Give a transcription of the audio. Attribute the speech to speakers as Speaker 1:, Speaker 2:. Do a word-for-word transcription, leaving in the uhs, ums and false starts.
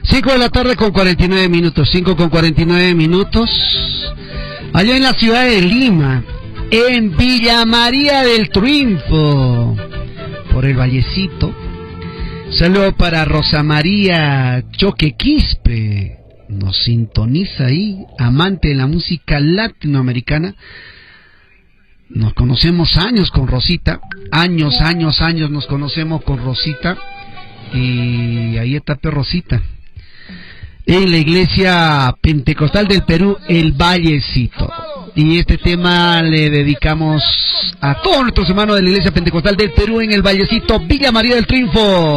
Speaker 1: cinco de la tarde con cuarenta y nueve minutos, cinco con cuarenta y nueve minutos. Allá en la ciudad de Lima, en Villa María del Triunfo, por el Vallecito. Saludo para Rosa María Choque Quispe, nos sintoniza ahí, amante de la música latinoamericana. Nos conocemos años con Rosita, años, años, años nos conocemos con Rosita. Y ahí está Rosita, en la iglesia pentecostal del Perú, el Vallecito. Y este tema le dedicamos a todos nuestros hermanos de la iglesia pentecostal del Perú en el Vallecito, Villa María del Triunfo.